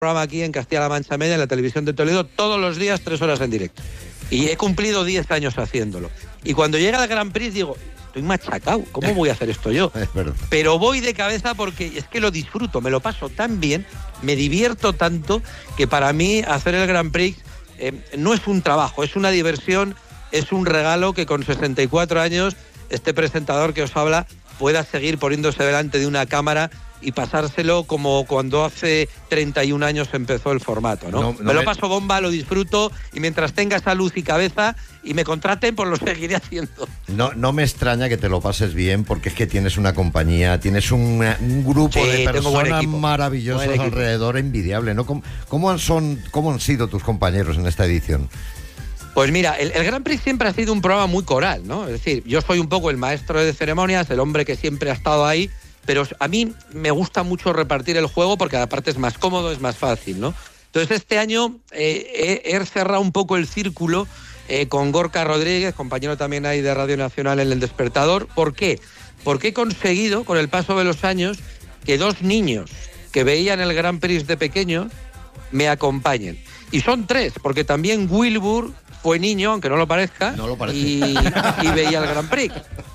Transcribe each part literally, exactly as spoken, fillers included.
programa aquí en Castilla-La Mancha Media, en la televisión de Toledo, todos los días, tres horas en directo. Y he cumplido diez años haciéndolo. Y cuando llega el Grand Prix digo, estoy machacado, ¿cómo voy a hacer esto yo? Es verdad. Pero voy de cabeza porque es que lo disfruto, me lo paso tan bien, me divierto tanto, que para mí hacer el Grand Prix eh, no es un trabajo, es una diversión, es un regalo que con sesenta y cuatro años este presentador que os habla pueda seguir poniéndose delante de una cámara y pasárselo como cuando hace treinta y un años empezó el formato, ¿no? no, no me lo paso bomba, lo disfruto, y mientras tenga esa luz y cabeza y me contraten, pues lo seguiré haciendo. No, no me extraña que te lo pases bien, porque es que tienes una compañía, tienes un, un grupo sí, de personas equipo, maravillosas alrededor, envidiable, ¿no? ¿Cómo, cómo, son, ¿Cómo han sido tus compañeros en esta edición? Pues mira, el, el Grand Prix siempre ha sido un programa muy coral, ¿no? Es decir, yo soy un poco el maestro de ceremonias, el hombre que siempre ha estado ahí, pero a mí me gusta mucho repartir el juego porque aparte es más cómodo, es más fácil, ¿no? Entonces este año eh, he, he cerrado un poco el círculo eh, con Gorka Rodríguez, compañero también ahí de Radio Nacional en El Despertador. ¿Por qué? Porque he conseguido, con el paso de los años, que dos niños que veían el Grand Prix de pequeño me acompañen. Y son tres, porque también Wilbur fue niño, aunque no lo parezca, no lo parece. y, y veía el Grand Prix.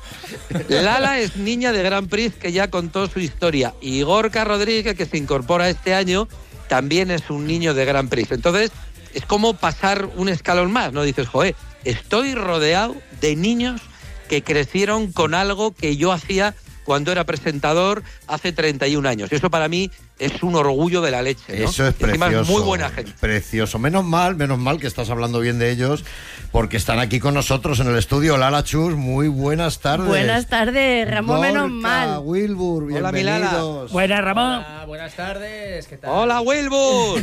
Lala es niña de Grand Prix que ya contó su historia, y Gorka Rodríguez, que se incorpora este año, también es un niño de Grand Prix. Entonces es como pasar un escalón más, ¿no? Dices, joder, estoy rodeado de niños que crecieron con algo que yo hacía cuando era presentador hace treinta y un años. Eso para mí es un orgullo de la leche, ¿no? Eso es precioso. Encima es muy buena gente. Precioso. Menos mal, menos mal que estás hablando bien de ellos, porque están aquí con nosotros en el estudio. Lala Chus, muy buenas tardes. Buenas tardes, Ramón, Gorka, menos mal. Wilbur, Hola, bienvenidos. Buenas, Ramón. Hola, buenas tardes. ¿Qué tal? Hola, Wilbur.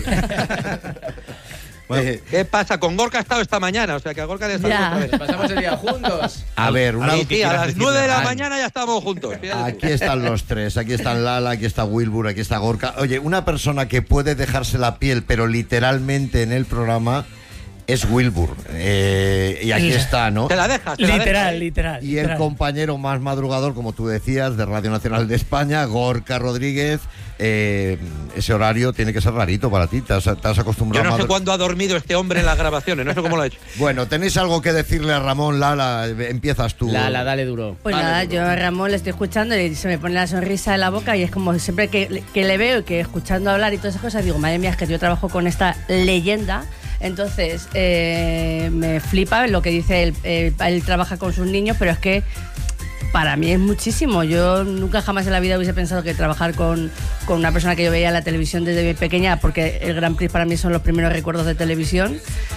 Bueno, ¿Qué pasa? Con Gorka ha estado esta mañana, o sea que a Gorka le Ya. está Pasamos el día juntos. a ver, una, Sí, sí, a las nueve de la Ay. mañana ya estamos juntos. Aquí están los tres, aquí están Lala, aquí está Wilbur, aquí está Gorka. Oye, una persona que puede dejarse la piel, pero literalmente en el programa, es Wilbur. Eh, y aquí está, ¿no? Te la dejas. Te la Literal, dejas, ¿eh? literal. Y el literal. compañero más madrugador, como tú decías, de Radio Nacional de España, Gorka Rodríguez. Eh, ese horario tiene que ser rarito para ti, te has, te has acostumbrado. Yo no sé a... cuándo ha dormido este hombre en las grabaciones, no sé cómo lo ha hecho. Bueno, ¿tenéis algo que decirle a Ramón? Lala, empiezas tú. Lala, dale duro. Pues Vale, nada, duro. yo a Ramón le estoy escuchando y se me pone la sonrisa en la boca, y es como siempre que, que le veo y que escuchando hablar y todas esas cosas, digo, madre mía, es que yo trabajo con esta leyenda. Entonces, eh, me flipa lo que dice él. Eh, él trabaja con sus niños, pero es que para mí es muchísimo. Yo nunca jamás en la vida hubiese pensado que trabajar con, con una persona que yo veía en la televisión desde muy pequeña, porque el Grand Prix para mí son los primeros recuerdos de televisión.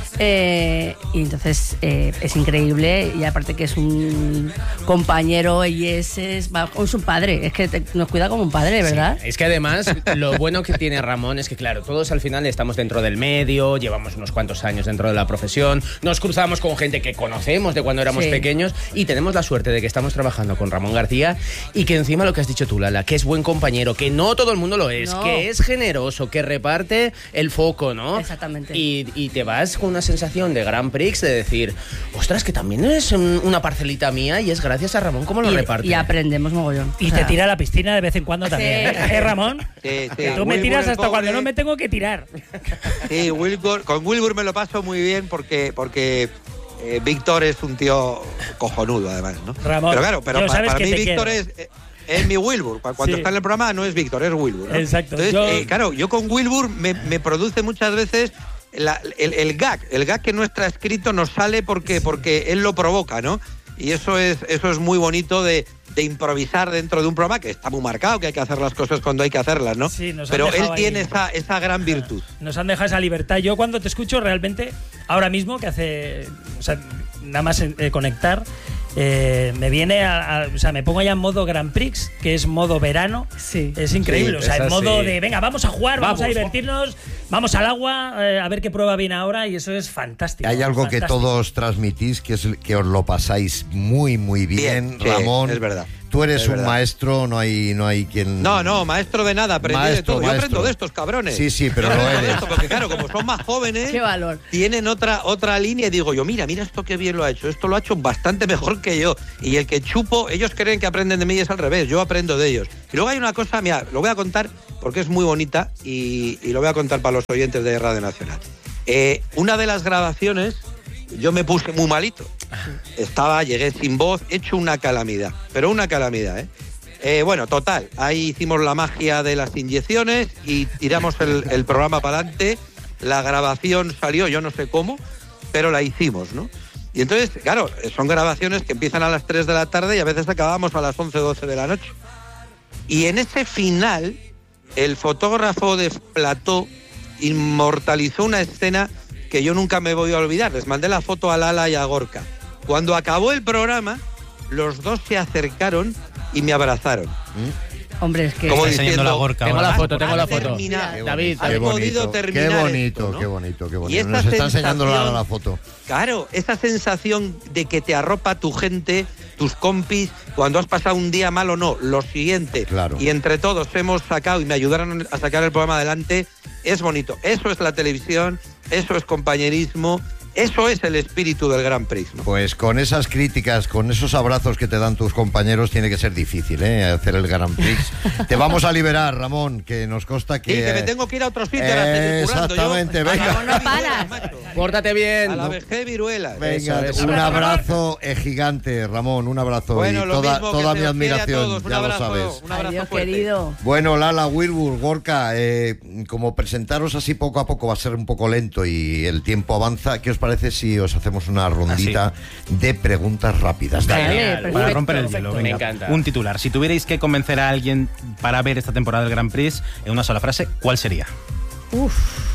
Eh, y entonces eh, es increíble, y aparte que es un compañero y es, es, es un padre, es que te, nos cuida como un padre, ¿verdad? Sí, es que además lo bueno que tiene Ramón es que, claro, todos al final estamos dentro del medio, llevamos unos cuantos años dentro de la profesión, nos cruzamos con gente que conocemos de cuando éramos Sí. pequeños, y tenemos la suerte de que estamos trabajando con Ramón García, y que encima lo que has dicho tú, Lala, que es buen compañero, que no todo el mundo lo es, No. que es generoso, que reparte el foco, ¿no? Exactamente. Y, y te vas con una sensación de Grand Prix de decir, ostras, que también es un- una parcelita mía, y es gracias a Ramón cómo lo Y, reparte. y aprendemos mogollón. Y O sea, te tira a la piscina de vez en cuando también, Sí. ¿eh, ¿Eh, Ramón? Sí, sí. Que tú me Wilbur, tiras el hasta cuando pobre. no me tengo que tirar. Sí, Wilbur, con Wilbur me lo paso muy bien porque, porque eh, Víctor es un tío cojonudo, además, ¿no? Ramón, pero claro, pero yo pa- sabes para que mí te Víctor quiero. es, eh, es mi Wilbur. Cu- Cuando Sí. está en el programa no es Víctor, es Wilbur, ¿no? Exacto. Entonces, Yo- eh, claro, yo con Wilbur me, me produce muchas veces la- el, el gag. El gag que no está escrito nos sale porque, porque él lo provoca, ¿no? Y eso es, eso es muy bonito de, de improvisar dentro de un programa que está muy marcado, que hay que hacer las cosas cuando hay que hacerlas, ¿no? Sí, nos han Pero él dejado ahí. tiene esa, esa gran virtud. Nos han dejado esa libertad. Yo cuando te escucho realmente, ahora mismo, que hace, o sea, nada más eh, conectar, eh, me viene a, a- o sea, me pongo ya en modo Grand Prix, que es modo verano. Sí. Es increíble, Sí, o sea, es en modo así. de, venga, vamos a jugar, vamos, a Vamos. divertirnos, vamos al agua, eh, a ver qué prueba viene ahora, y eso es fantástico. Hay algo que fantástico. todos transmitís, que es el- que os lo pasáis muy, muy bien, Bien, sí, Ramón. es verdad. Tú tú eres Es un verdad. maestro, no hay, no hay quien... No, no, maestro de nada, aprendí de Maestro, todo. Yo maestro. aprendo de estos cabrones. Sí, sí, pero Yo lo aprendo de eres. esto, porque claro, como son más jóvenes, Qué valor. tienen otra, otra línea y digo yo, mira, mira esto qué bien lo ha hecho, esto lo ha hecho bastante mejor que yo. Y el que chupo, ellos creen que aprenden de mí y es al revés, yo aprendo de ellos. Y luego hay una cosa, mira, lo voy a contar porque es muy bonita y, y lo voy a contar para los oyentes de Radio Nacional. Eh, una de las grabaciones, yo me puse muy malito. Estaba, llegué sin voz, hecho una calamidad, pero una calamidad, ¿eh? Eh, bueno, total, ahí hicimos la magia de las inyecciones y tiramos el, el programa para adelante. La grabación salió, yo no sé cómo, pero la hicimos, ¿no? Y entonces, claro, son grabaciones que empiezan a las tres de la tarde y a veces acabamos a las once, doce de la noche. Y en ese final, el fotógrafo de plató inmortalizó una escena que yo nunca me voy a olvidar. Les mandé la foto a Lala y a Gorka. Cuando acabó el programa, los dos se acercaron y me abrazaron. Hombre, es que... Como Está enseñando diciendo, la Gorka Tengo ahora. la foto, tengo has la foto. terminado. David, Has Qué podido bonito, terminar qué bonito, esto, ¿no? qué bonito, qué Y bonito. esta Nos está enseñando la, sensación- la foto. Claro, esa sensación de que te arropa tu gente, tus compis, cuando has pasado un día mal o no, lo siguiente. Claro. Y entre todos hemos sacado y me ayudaron a sacar el programa adelante, es bonito. Eso es la televisión, eso es compañerismo, eso es el espíritu del Gran Prix, ¿no? Pues con esas críticas, con esos abrazos que te dan tus compañeros, tiene que ser difícil, ¿eh? Hacer el Grand Prix. Te vamos a liberar, Ramón, que nos consta que... Sí, que me tengo que ir a otro sitio ahora estoy currando. Yo- Exactamente, a la venga. vejez No paras. viruela, macho. Pórtate bien. A la vejez viruela. Venga, Eso, eso. un abrazo eh, gigante, Ramón, un abrazo. Bueno, y lo toda, mismo, que toda se mi os quiere a admiración, todos. Un ya abrazo, lo sabes. un abrazo Adiós, fuerte. querido. Bueno, Lala, Wilbur, Gorka, eh, como presentaros así poco a poco va a ser un poco lento y el tiempo avanza, ¿qué os parece si os hacemos una rondita de preguntas rápidas? Vale, Dale. perfecto. Para romper el hielo, Me venga. encanta. Un titular. Si tuvierais que convencer a alguien para ver esta temporada del Grand Prix en una sola frase, ¿cuál sería? Uf,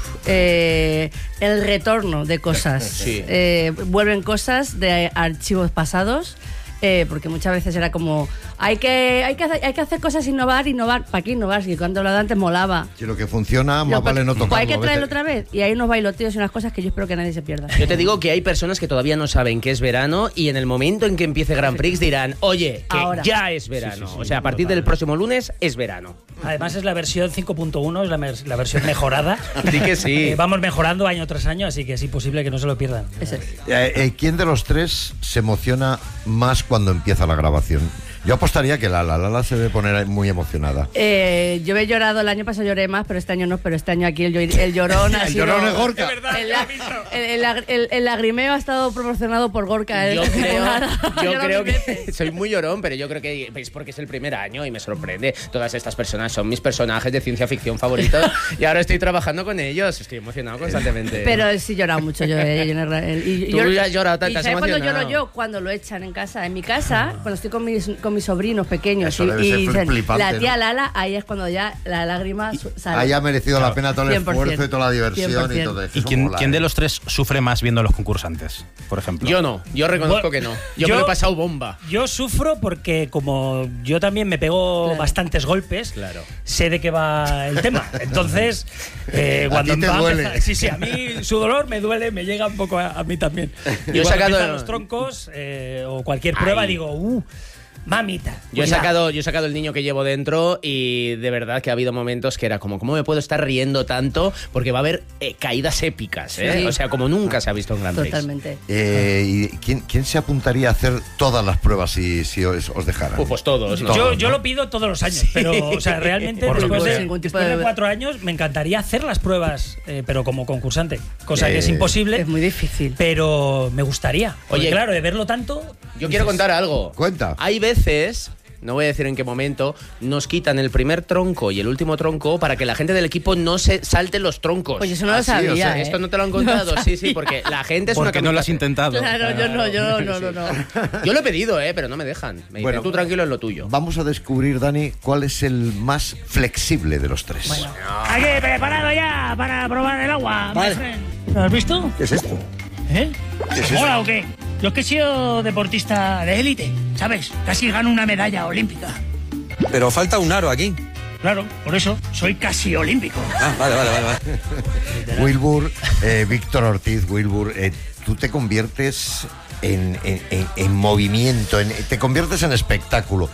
eh, el retorno de cosas. Sí. Eh, vuelven cosas de archivos pasados. Eh, porque muchas veces era como hay que hay que hacer, hay que hacer cosas, innovar, innovar. ¿Para qué innovar? Si cuando lo de antes molaba. Si lo que funciona, más Lo- vale no pues tocarlo. hay que a traerlo veces. otra vez. Y hay unos bailoteos y unas cosas que yo espero que nadie se pierda. Yo te digo que hay personas que todavía no saben que es verano y en el momento en que empiece Grand Prix dirán, oye, que Ahora. ya es verano. Sí, sí, sí, o sea, a partir total. del próximo lunes es verano. Además es la versión cinco punto uno, es la, mer- la versión mejorada. Di que sí. Eh, vamos mejorando año tras año, así que es imposible que no se lo pierdan. Ese es. Eh, eh, ¿Quién de los tres se emociona más cuando empieza la grabación? Yo apostaría que Lala, Lala se debe poner muy emocionada. Eh, yo he llorado, el año pasado lloré más, pero este año no, pero este año aquí el, llor- el llorón ha El sido... llorón es Gorka. El, la- el, el lag- el- el lagrimeo ha estado proporcionado por Gorka. ¿eh? Yo creo, yo Lloro creo mil que veces. soy muy llorón, pero yo creo que es porque es el primer año y me sorprende. Todas estas personas son mis personajes de ciencia ficción favoritos y ahora estoy trabajando con ellos. Estoy emocionado constantemente. Pero sí he llorado mucho yo. eh, yo no- el- y- Tú yo- ya has llorado, te ¿Y has sabes cuándo emocionado. lloro yo? Cuando lo echan en casa. En mi casa, cuando estoy con mis, con mis sobrinos pequeños Eso y, debe y ser dicen, flipante, la tía ¿no? Lala, ahí es cuando ya la lágrima su- sale. Haya merecido la pena todo el cien por ciento. esfuerzo y toda la diversión cien por y ciento. todo eso. ¿Y Eso quién, mola, quién ¿eh? de los tres sufre más viendo a los concursantes, por ejemplo? Yo no, yo reconozco Bueno, que no. Yo, yo- me lo he pasado bomba. Yo sufro porque como yo también me pego Claro. bastantes golpes, Claro. sé de qué va el tema. Entonces, eh, A cuando ti te va a duele. empezar- sí, sí, a mí su dolor me duele, me llega un poco a, a mí también. Y Yo he cuando sacado- empiezan los troncos eh, o cualquier prueba Ay. digo, uh, mamita. Yo he, cuidado. sacado, yo he sacado el niño que llevo dentro y de verdad que ha habido momentos que era como, ¿cómo me puedo estar riendo tanto? Porque va a haber eh, caídas épicas, ¿eh? Sí. O sea, como nunca se ha visto en Grand Prix. Totalmente. Eh, ¿y quién, quién se apuntaría a hacer todas las pruebas si, si os, os dejaran? Pues, pues todos, ¿no? Todos, Yo, ¿no? yo lo pido todos los años, pero o sea, realmente Por después, supuesto. de, Ningún tipo después de de- cuatro años me encantaría hacer las pruebas, eh, pero como concursante, cosa que es Eh, imposible. Es muy difícil. Pero me gustaría. Porque, Oye, claro, de verlo tanto. Yo quiero contar algo. Cuenta. Hay veces, no voy a decir en qué momento, nos quitan el primer tronco y el último tronco para que la gente del equipo no se salte los troncos. Pues eso no lo Ah, sí, o sabía. sea, ¿eh? Esto no te lo han contado, sí, sí, porque la gente es una Porque no lo has kamikaze. intentado. Claro, yo no, yo no, no, no. Yo lo he pedido, eh, pero no me dejan. Me dicen, Bueno, tú tranquilo en lo tuyo. Vamos a descubrir, Dani, cuál es el más flexible de los tres. Aquí preparado ya para probar el agua. my friend. ¿Lo has visto? ¿Qué es esto? ¿Eh? ¿Qué es ¿Te mola o qué? Yo es que he sido deportista de élite, ¿sabes? Casi gano una medalla olímpica. Pero falta un aro aquí. Claro, por eso soy casi olímpico. Ah, vale, vale, vale. vale. Wilbur, eh, Víctor Ortiz, Wilbur, eh, tú te conviertes en, en- en- en movimiento, en- te conviertes en espectáculo.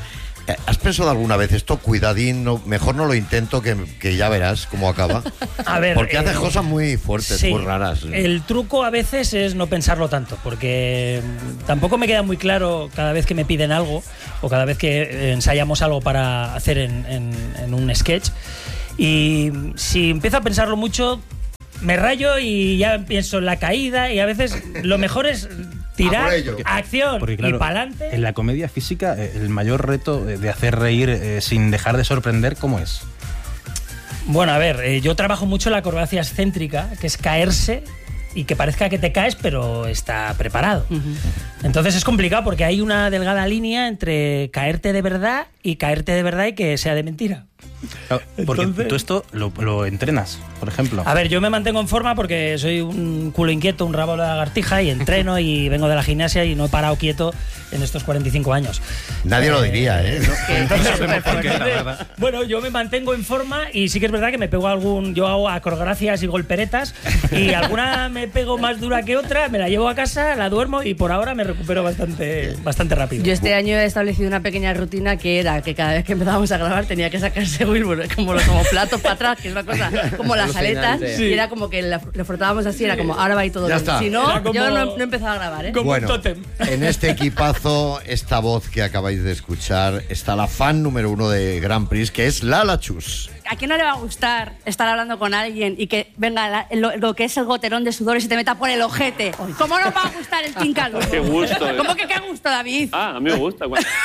¿Has pensado alguna vez esto? Cuidadín, no, mejor no lo intento, que, que ya verás cómo acaba. A ver, porque eh, haces cosas muy fuertes, sí, muy raras. El truco a veces es no pensarlo tanto, porque tampoco me queda muy claro cada vez que me piden algo o cada vez que ensayamos algo para hacer en, en, en un sketch. Y si empiezo a pensarlo mucho, me rayo y ya pienso en la caída, y a veces lo mejor es tirar, acción Porque, claro, y pa'lante. En la comedia física, eh, el mayor reto de hacer reír eh, sin dejar de sorprender, ¿cómo es? Bueno, a ver, eh, yo trabajo mucho la acrobacia excéntrica, que es caerse y que parezca que te caes, pero está preparado. Uh-huh. Entonces es complicado porque hay una delgada línea entre caerte de verdad y caerte de verdad y que sea de mentira. Claro, porque Entonces, tú esto lo, lo entrenas, por ejemplo. A ver, yo me mantengo en forma porque soy un culo inquieto, un rabo de lagartija, y entreno y vengo de la gimnasia y no he parado quieto en estos cuarenta y cinco años. Nadie eh, lo diría, ¿eh? Entonces, por qué, la verdad. Bueno, yo me mantengo en forma y sí que es verdad que me pego algún... Yo hago acrogracias y golperetas y alguna me pego más dura que otra, me la llevo a casa, la duermo y por ahora me recupero bastante, bastante rápido. Yo este año he establecido una pequeña rutina que era que cada vez que empezábamos a grabar tenía que sacarse Wilbur, como los como platos para atrás, que es una cosa como las aletas, sí. Y era como que le frotábamos así, era como ahora va y todo. Si no, como, yo no, no empezaba a grabar, ¿eh? Como bueno, en este equipazo, esta voz que acabáis de escuchar, está la fan número uno de Grand Prix, que es Lala Chus. ¿A quién no le va a gustar estar hablando con alguien y que venga la, lo, lo que es el goterón de sudor y se te meta por el ojete? ¿Cómo nos va a gustar el tincalo? Qué gusto. ¿Cómo que qué gusto, David? Ah, a mí me gusta.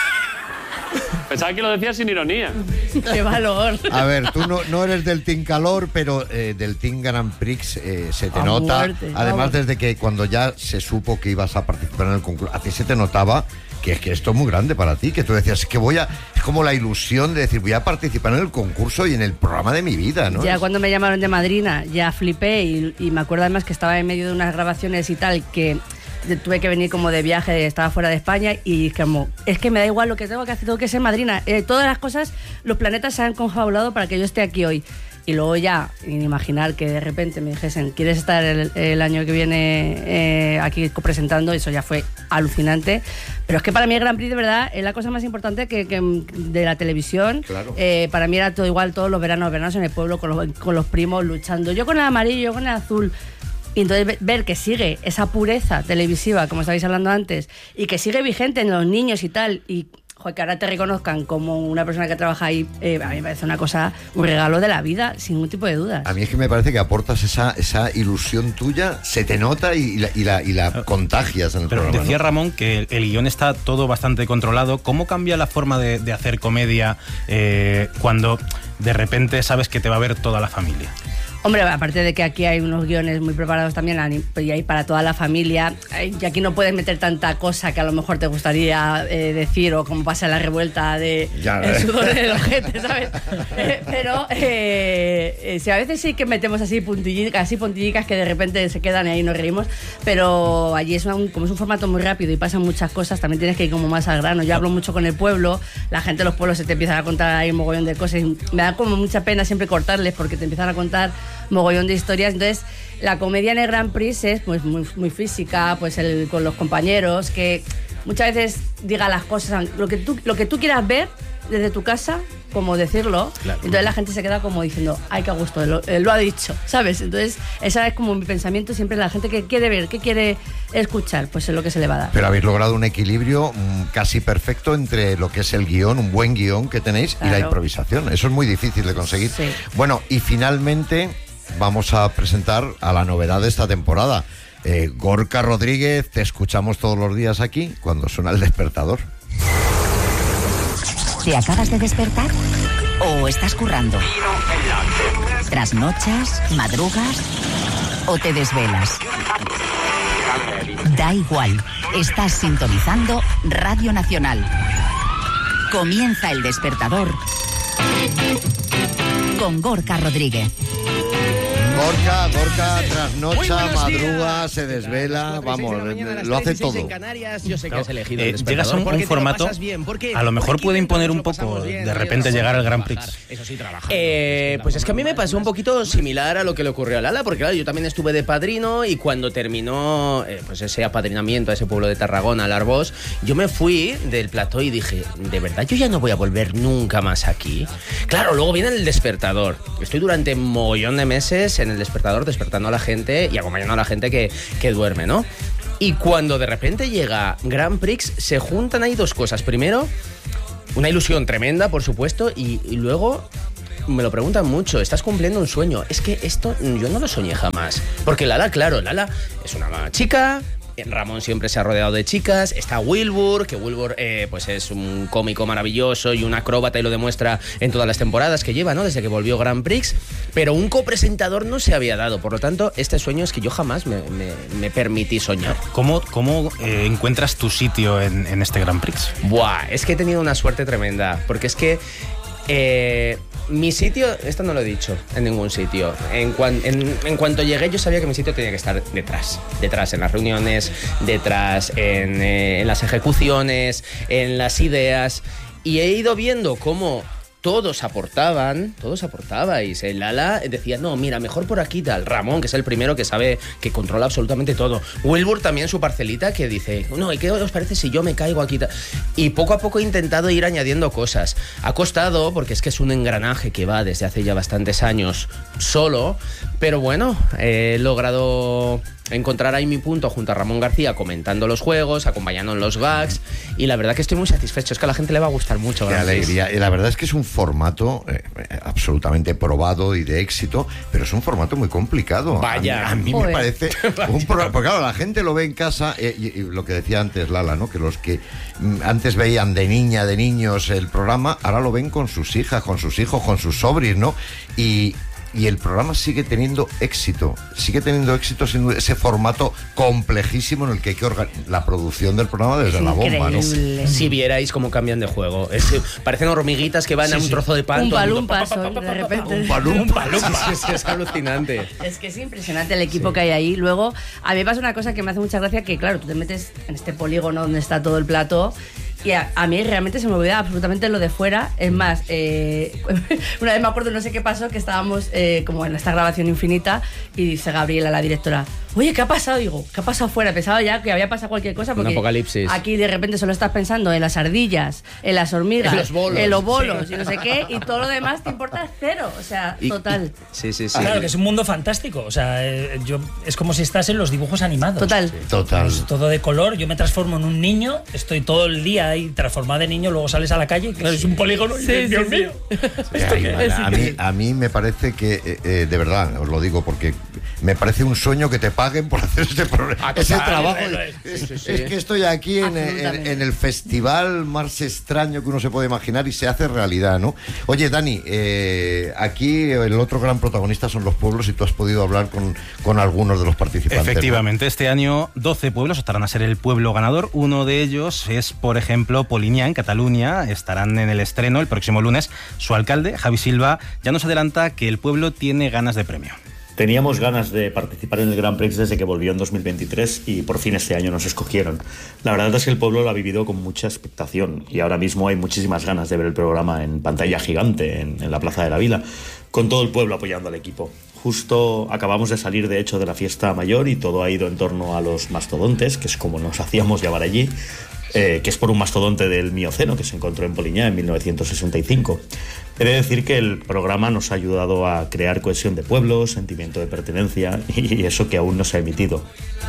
Pensaba que lo decías sin ironía. ¡Qué valor! A ver, tú no, no eres del Team Calor, pero eh, del Team Grand Prix eh, se te a nota. Muerte, Además, vamos. desde que cuando ya se supo que ibas a participar en el concurso, a ti se te notaba que es que esto es muy grande para ti, que tú decías que voy a... Es como la ilusión de decir, voy a participar en el concurso y en el programa de mi vida, ¿no? Ya es... cuando me llamaron de madrina, ya flipé y, y me acuerdo además que estaba en medio de unas grabaciones y tal, que... tuve que venir como de viaje, estaba fuera de España y como, es que me da igual lo que tengo que hacer, tengo que ser madrina. Eh, todas las cosas, los planetas se han confabulado para que yo esté aquí hoy. Y luego ya, imaginar que de repente me dijesen, ¿quieres estar el, el año que viene eh, aquí presentando? Eso ya fue alucinante. Pero es que para mí el Grand Prix de verdad es la cosa más importante que, que de la televisión. Claro. Eh, para mí era todo igual todos los veranos, veranos en el pueblo con los, con los primos luchando. Yo con el amarillo, yo con el azul. Y entonces ver que sigue esa pureza televisiva, como estabais hablando antes, y que sigue vigente en los niños y tal, y joder, que ahora te reconozcan como una persona que trabaja ahí, eh, a mí me parece una cosa, un regalo de la vida, sin ningún tipo de dudas. A mí es que me parece que aportas esa, esa ilusión tuya, se te nota y la, y la, y la contagias en el Pero programa. decía ¿no? Ramón que el, el guión está todo bastante controlado. ¿Cómo cambia la forma de, de hacer comedia eh, cuando de repente sabes que te va a ver toda la familia? Hombre, aparte de que aquí hay unos guiones muy preparados también y hay para toda la familia, y aquí no puedes meter tanta cosa que a lo mejor te gustaría eh, decir, o como pasa en la revuelta de ya, el sudor del ojete, ¿sabes? Eh, pero eh, eh, sí, a veces sí que metemos así puntillicas, así puntillicas que de repente se quedan y ahí nos reímos, pero allí es un, como es un formato muy rápido y pasan muchas cosas, también tienes que ir como más al grano. Yo hablo mucho con el pueblo, la gente de los pueblos se te empiezan a contar ahí un mogollón de cosas y me da como mucha pena siempre cortarles porque te empiezan a contar mogollón de historias. Entonces la comedia en el Grand Prix es pues muy, muy física, pues el, con los compañeros, que muchas veces diga las cosas, lo que tú, lo que tú quieras ver desde tu casa, como decirlo, claro. Entonces la gente se queda como diciendo, ay, qué a gusto, lo, eh, lo ha dicho, ¿sabes? Entonces esa es como mi pensamiento siempre, la gente que quiere ver, que quiere escuchar, pues es lo que se le va a dar. Pero habéis logrado un equilibrio mmm, casi perfecto entre lo que es el guión, un buen guión que tenéis, claro, y la improvisación. Eso es muy difícil de conseguir. Sí. Bueno, y finalmente vamos a presentar a la novedad de esta temporada. Eh, Gorka Rodríguez, te escuchamos todos los días aquí cuando suena el despertador. ¿Te acabas de despertar? ¿O estás currando? ¿Trasnochas? ¿Madrugas? ¿O te desvelas? Da igual, estás sintonizando Radio Nacional. Comienza el despertador con Gorka Rodríguez. Gorka, Gorka trasnocha, madruga, se desvela, vamos, lo hace todo. En Canarias, yo sé que has elegido eh, el llegas a un, un formato, bien, a lo mejor puede imponer un poco, bien, de repente llegar al Grand Prix. Eso sí, trabajando. Eh, pues es que a mí me pasó un poquito similar a lo que le ocurrió a Lala, porque claro, yo también estuve de padrino y cuando terminó eh, pues ese apadrinamiento a ese pueblo de Tarragona, al Arbós, yo me fui del plató y dije, de verdad, yo ya no voy a volver nunca más aquí. Claro, luego viene el despertador. Estoy durante un mogollón de meses en el despertador despertando a la gente y acompañando a la gente que, que duerme, ¿no? Y cuando de repente llega Grand Prix, se juntan ahí dos cosas. Primero, una ilusión tremenda, por supuesto, y, y luego me lo preguntan mucho, estás cumpliendo un sueño. Es que esto yo no lo soñé jamás. Porque Lala, claro, Lala es una chica... Ramón siempre se ha rodeado de chicas. Está Wilbur, que Wilbur eh, pues es un cómico maravilloso y un acróbata y lo demuestra en todas las temporadas que lleva, ¿no? Desde que volvió Grand Prix. Pero un copresentador no se había dado. Por lo tanto, este sueño es que yo jamás me, me, me permití soñar. ¿Cómo, cómo eh, encuentras tu sitio en, en este Grand Prix? Buah, es que he tenido una suerte tremenda. Porque es que... Eh, mi sitio, esto no lo he dicho en ningún sitio. En, cuan, en, en cuanto llegué, yo sabía que mi sitio tenía que estar detrás. Detrás en las reuniones, detrás en, eh, en las ejecuciones, en las ideas. Y he ido viendo cómo todos aportaban, todos aportabais. El Lala decía, no, mira, mejor por aquí tal. Ramón, que es el primero que sabe, que controla absolutamente todo. Wilbur también su parcelita que dice, no, ¿y qué os parece si yo me caigo aquí? Y poco a poco he intentado ir añadiendo cosas. Ha costado, porque es que es un engranaje que va desde hace ya bastantes años solo, pero bueno, he logrado encontrar ahí mi punto junto a Ramón García comentando los juegos, acompañando en los gags, y la verdad que estoy muy satisfecho. Es que a la gente le va a gustar mucho. Qué alegría. Y la verdad es que es un formato eh, absolutamente probado y de éxito, pero es un formato muy complicado. Vaya. A mí, a mí me parece un programa, porque claro, la gente lo ve en casa, eh, y, y lo que decía antes Lala, ¿no? Que los que mm, antes veían de niña, de niños el programa, ahora lo ven con sus hijas, con sus hijos, con sus sobris, ¿no? Y Y el programa sigue teniendo éxito, sigue teniendo éxito sin ese formato complejísimo en el que hay que organizar la producción del programa desde es la bomba, ¿no? Si vierais cómo cambian de juego. Es, parecen hormiguitas que van sí, a un sí. trozo de pan. Un palumpa, son, de repente. Un palumpa. Sí, sí, es alucinante. Es que es impresionante el equipo sí. que hay ahí. Luego, a mí me pasa una cosa que me hace mucha gracia, que claro, tú te metes en este polígono donde está todo el plató. Y a, a mí realmente se me olvidaba absolutamente lo de fuera. Es más, eh, una vez me acuerdo, no sé qué pasó, que estábamos eh, como en esta grabación infinita y dice Gabriela, la directora, oye, ¿qué ha pasado? Digo, ¿qué ha pasado fuera? Pensaba ya que había pasado cualquier cosa porque un apocalipsis. Aquí de repente solo estás pensando en las ardillas, en las hormigas, en los bolos, en los bolos sí. y no sé qué, y todo lo demás te importa cero. O sea, y, total. Y, sí, sí, sí. Claro, que es un mundo fantástico. O sea, eh, yo, es como si estás en los dibujos animados. Total. Sí. Total. Es todo de color. Yo me transformo en un niño, estoy todo el día ahí transformado en niño, luego sales a la calle, claro, es un polígono y sí, Dios sí, mío. Sí. ¿Esto qué es? A, mí, a mí me parece que, eh, eh, de verdad, os lo digo, porque me parece un sueño que te paguen por hacer este programa. Ah, ese trabajo. Es, sí, sí. es que estoy aquí en, en, en el festival más extraño que uno se puede imaginar y se hace realidad, ¿no? Oye, Dani, eh, aquí el otro gran protagonista son los pueblos y tú has podido hablar con, con algunos de los participantes. Efectivamente, ¿no? Este año doce pueblos estarán a ser el pueblo ganador. Uno de ellos es, por ejemplo, Poliña, en Cataluña. Estarán en el estreno el próximo lunes. Su alcalde, Javi Silva, ya nos adelanta que el pueblo tiene ganas de premio. Teníamos ganas de participar en el Grand Prix desde que volvió en dos mil veintitrés y por fin este año nos escogieron. La verdad es que el pueblo lo ha vivido con mucha expectación y ahora mismo hay muchísimas ganas de ver el programa en pantalla gigante en, en la Plaza de la Vila, con todo el pueblo apoyando al equipo. Justo acabamos de salir, de hecho, de la fiesta mayor y todo ha ido en torno a los mastodontes, que es como nos hacíamos llamar allí, eh, que es por un mastodonte del Mioceno que se encontró en Poliña en mil novecientos sesenta y cinco. He de decir que el programa nos ha ayudado a crear cohesión de pueblo, sentimiento de pertenencia y eso que aún no se ha emitido.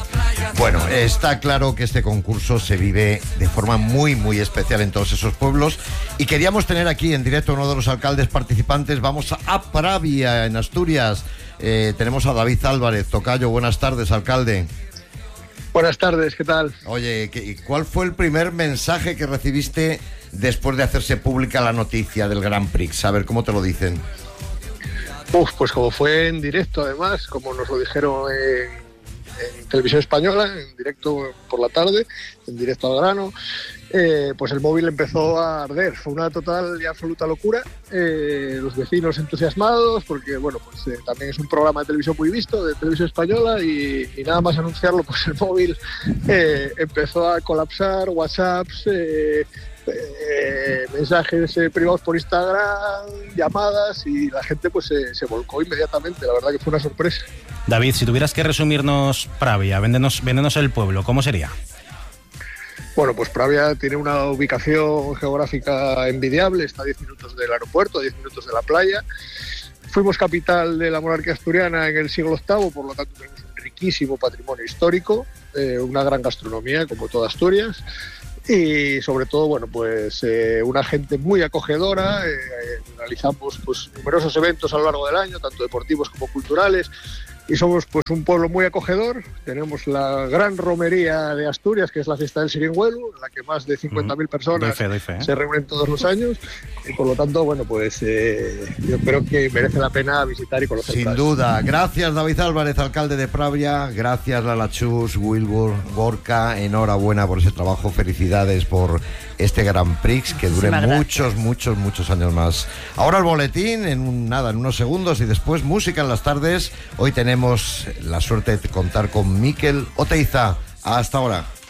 Bueno, está claro que este concurso se vive de forma muy, muy especial en todos esos pueblos y queríamos tener aquí en directo a uno de los alcaldes participantes. Vamos a Pravia, en Asturias. Eh, tenemos a David Álvarez. Tocayo, buenas tardes, alcalde. Buenas tardes, ¿qué tal? Oye, ¿cuál fue el primer mensaje que recibiste después de hacerse pública la noticia del Grand Prix? A ver, ¿cómo te lo dicen? Uf, pues como fue en directo, además, como nos lo dijeron en, en televisión española, en directo por la tarde, en directo al grano. Eh, pues el móvil empezó a arder, fue una total y absoluta locura, eh, los vecinos entusiasmados, porque bueno, pues eh, también es un programa de televisión muy visto, de televisión española, y, y nada más anunciarlo, pues el móvil eh, empezó a colapsar, WhatsApps, eh, eh, mensajes eh, privados por Instagram, llamadas, y la gente pues eh, se volcó inmediatamente, la verdad que fue una sorpresa. David, si tuvieras que resumirnos Pravia, véndenos, véndenos el pueblo, ¿cómo sería? Bueno, pues Pravia tiene una ubicación geográfica envidiable, está a diez minutos del aeropuerto, a diez minutos de la playa. Fuimos capital de la monarquía asturiana en el siglo octavo, por lo tanto tenemos un riquísimo patrimonio histórico, eh, una gran gastronomía, como toda Asturias, y sobre todo, bueno, pues eh, una gente muy acogedora. Eh, realizamos pues numerosos eventos a lo largo del año, tanto deportivos como culturales, y somos pues un pueblo muy acogedor. Tenemos la gran romería de Asturias, que es la fiesta del Siringuelu, en la que más de cincuenta mil personas doy fe, doy fe, ¿eh? se reúnen todos los años, y por lo tanto, bueno, pues eh, yo creo que merece la pena visitar y conocer. Sin duda. Gracias, David Álvarez, alcalde de Pravia. Gracias, Lala Chus, Wilbur, Gorka. Enhorabuena por ese trabajo. Felicidades por este Grand Prix, que dure muchos, muchos, muchos años más. Ahora el boletín, en un, nada, en unos segundos, y después música en las tardes. Hoy tenemos la suerte de contar con Mikel Oteiza. Hasta ahora.